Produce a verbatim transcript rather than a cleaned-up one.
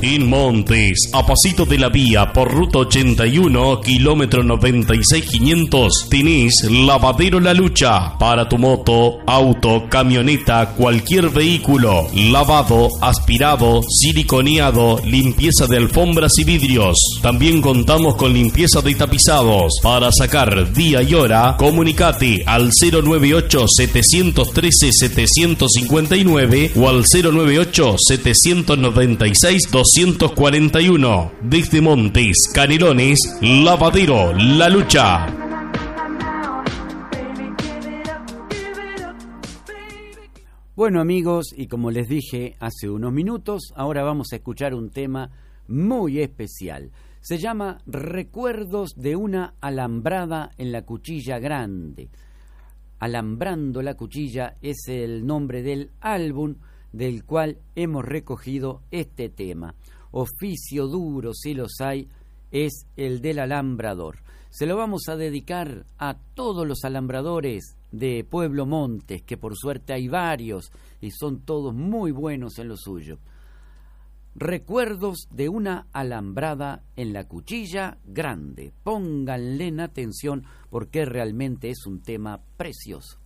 En Montes, a pasito de la vía por ruta ochenta y uno, kilómetro noventa y seis quinientos, tenés Lavadero La Lucha. Para tu moto, auto, camioneta, cualquier vehículo. Lavado, aspirado, siliconeado, limpieza de alfombras y vidrios. También contamos con limpieza de tapizados. Para sacar día y hora, comunicate al cero nueve ocho, siete uno tres, siete cinco nueve o al cero nueve ocho, siete nueve seis, dos cuatro uno. Desde Montes, Canelones, Lavadero La Lucha. Bueno, amigos, y como les dije hace unos minutos, ahora vamos a escuchar un tema muy especial. Se llama Recuerdos de una alambrada en la Cuchilla Grande. Alambrando la Cuchilla es el nombre del álbum del cual hemos recogido este tema. Oficio duro, si los hay, es el del alambrador. Se lo vamos a dedicar a todos los alambradores de Pueblo Montes, que por suerte hay varios y son todos muy buenos en lo suyo. Recuerdos de una alambrada en la Cuchilla Grande. Pónganle en atención porque realmente es un tema precioso.